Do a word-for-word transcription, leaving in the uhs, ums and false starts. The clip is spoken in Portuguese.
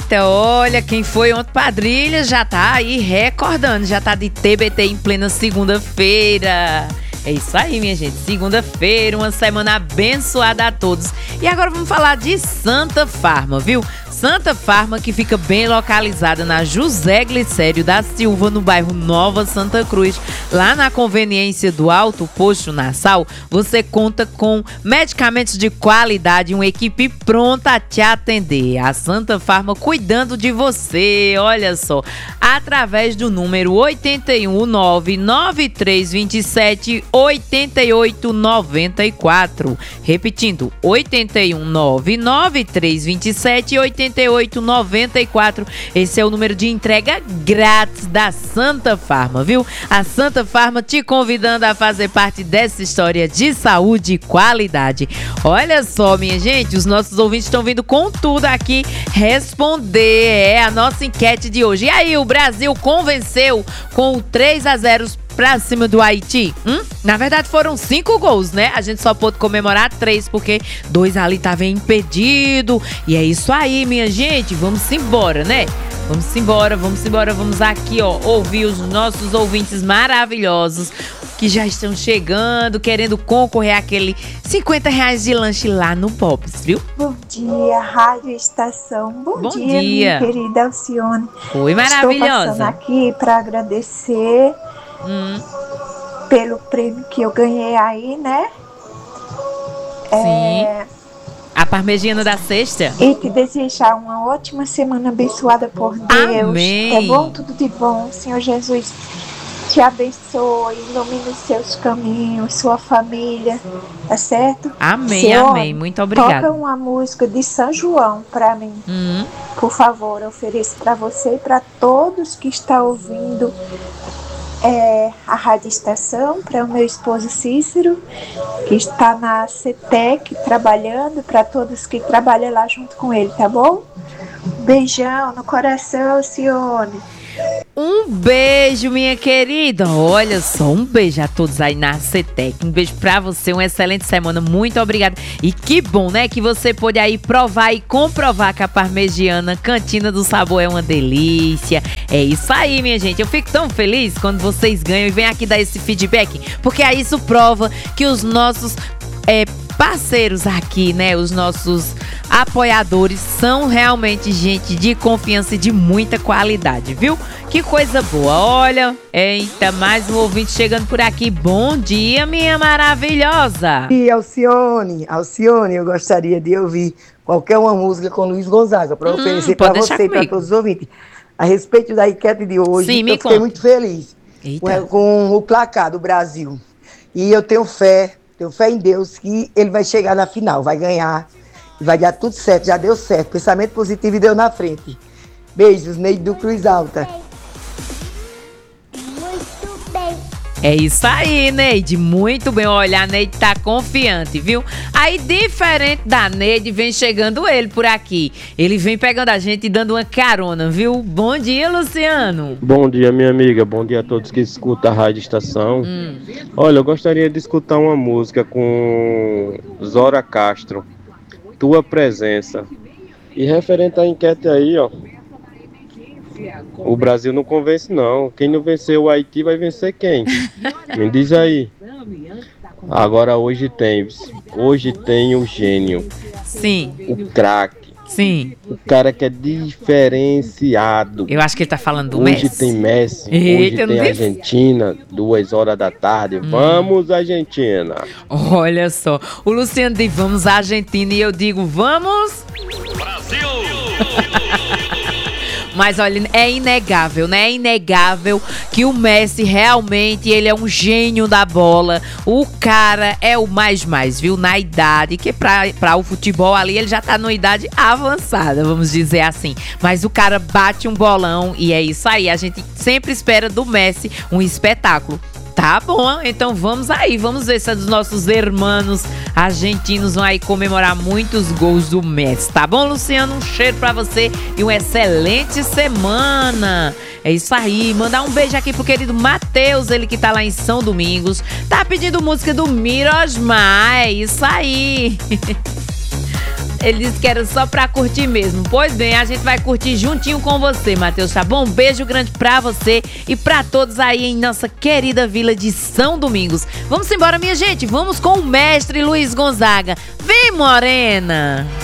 Eita, olha, quem foi ontem Padrilha já tá aí recordando, já tá de T B T em plena segunda-feira. É isso aí, minha gente, segunda-feira, uma semana abençoada a todos. E agora vamos falar de Santa Farma, viu? Santa Farma, que fica bem localizada na José Glicério da Silva, no bairro Nova Santa Cruz, lá na conveniência do Alto Posto Nassau. Você conta com medicamentos de qualidade e uma equipe pronta a te atender. A Santa Farma cuidando de você, olha só, através do número oito um nove, nove três dois sete, oito oito nove quatro. Repetindo, oito um nove, nove três dois sete, oito oito nove quatro. Esse é o número de entrega grátis da Santa Farma, viu? A Santa Farma te convidando a fazer parte dessa história de saúde e qualidade. Olha só, minha gente, os nossos ouvintes estão vindo com tudo aqui responder é a nossa enquete de hoje. E aí, o Brasil convenceu com o três a zero pra cima do Haiti? Hum? Na verdade foram cinco gols, né? A gente só pôde comemorar três, porque dois ali estavam impedidos. E é isso aí, minha gente. Vamos embora, né? Vamos embora, vamos embora. Vamos aqui, ó, ouvir os nossos ouvintes maravilhosos que já estão chegando, querendo concorrer àquele cinquenta reais de lanche lá no Pops, viu? Bom dia, Rádio Estação. Bom, Bom dia, dia, minha querida Alcione. Oi, maravilhosa. Estou passando aqui para agradecer Hum. pelo prêmio que eu ganhei aí, né? Sim. É... A parmegiana da sexta. E te desejar uma ótima semana abençoada por Deus. Amém. É bom, tudo de bom. Senhor Jesus te abençoe, ilumine os seus caminhos, sua família, tá certo? Amém, Senhor, amém. Muito obrigada. Toca uma música de São João pra mim. Hum. Por favor, eu ofereço pra você e pra todos que estão ouvindo é, a Rádio Estação, para o meu esposo Cícero, que está na CETEC trabalhando, para todos que trabalham lá junto com ele, tá bom? Beijão no coração, Cione. Um beijo, minha querida. Olha só, um beijo a todos aí na CETEC. Um beijo pra você, uma excelente semana. Muito obrigada. E que bom, né, que você pôde aí provar e comprovar que a parmegiana Cantina do Sabor é uma delícia. É isso aí, minha gente. Eu fico tão feliz quando vocês ganham e vêm aqui dar esse feedback, porque aí isso prova que os nossos é, parceiros aqui, né, os nossos apoiadores são realmente gente de confiança e de muita qualidade, viu? Que coisa boa. Olha, eita, mais um ouvinte chegando por aqui. Bom dia, minha maravilhosa. E Alcione, Alcione, eu gostaria de ouvir qualquer uma música com Luiz Gonzaga para Hum, oferecer pode para deixar você e para comigo. todos os ouvintes. A respeito da enquete de hoje, Sim, me eu fiquei conta. muito feliz Eita. com, com o placar do Brasil. E eu tenho fé, tenho fé em Deus que ele vai chegar na final, vai ganhar, vai dar tudo certo, já deu certo. Pensamento positivo e deu na frente. Beijos, Neide do Cruz Alta. É isso aí, Neide. Muito bem. Olha, a Neide tá confiante, viu? Aí, diferente da Neide, vem chegando ele por aqui. Ele vem pegando a gente e dando uma carona, viu? Bom dia, Luciano. Bom dia, minha amiga. Bom dia a todos que escutam a Rádio Estação. Hum. Olha, eu gostaria de escutar uma música com Zora Castro, Tua Presença. E referente à enquete aí, ó, o Brasil não convence, não. Quem não venceu o Haiti vai vencer quem? Me diz aí. Agora hoje tem, hoje tem o gênio, Sim, o craque, sim. o cara que é diferenciado. Eu acho que ele tá falando do Hoje Messi. tem Messi, Eita, hoje tem não disse. Argentina, duas horas da tarde. Hum. Vamos, Argentina! Olha só, o Luciano diz vamos à Argentina e eu digo vamos... Brasil! Mas olha, é inegável, né? É inegável que o Messi realmente, ele é um gênio da bola. O cara é o mais mais, viu? Na idade, que pra, pra o futebol ali, ele já tá numa idade avançada, vamos dizer assim. Mas o cara bate um bolão e é isso aí. A gente sempre espera do Messi um espetáculo. Tá bom, então vamos aí, vamos ver se os nossos irmãos argentinos vão aí comemorar muitos gols do Messi, tá bom, Luciano? Um cheiro pra você e uma excelente semana. É isso aí, mandar um beijo aqui pro querido Matheus, ele que tá lá em São Domingos, tá pedindo música do Mirosmar, é isso aí. Ele disse que era só pra curtir mesmo. Pois bem, a gente vai curtir juntinho com você, Matheus, tá bom? Um beijo grande pra você e pra todos aí em nossa querida vila de São Domingos. Vamos embora, minha gente. Vamos com o mestre Luiz Gonzaga. Vem, Morena!